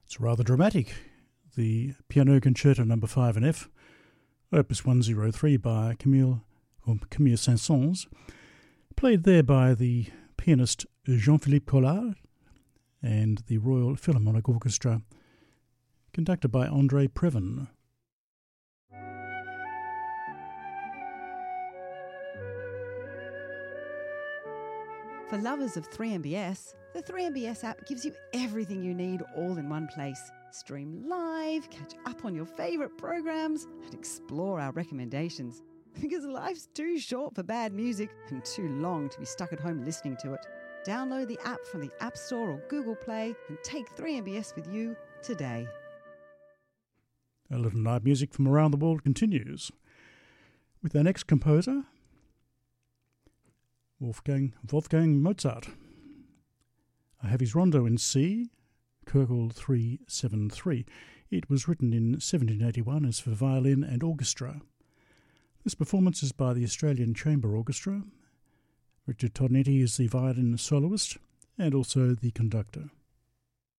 It's rather dramatic. The Piano Concerto No. 5 in F, Opus 103 by Camille Saint-Saëns, played there by the pianist Jean-Philippe Collard and the Royal Philharmonic Orchestra, conducted by André Previn. For lovers of 3MBS, the 3MBS app gives you everything you need all in one place. Stream live, catch up on your favourite programs, and explore our recommendations. Because life's too short for bad music and too long to be stuck at home listening to it. Download the app from the App Store or Google Play and take 3MBS with you today. A little night music from around the world continues with our next composer, Wolfgang Mozart. I have his Rondo in C, Köchel 373. It was written in 1781 as for violin and orchestra. This performance is by the Australian Chamber Orchestra. Richard Todnetti is the violin soloist and also the conductor.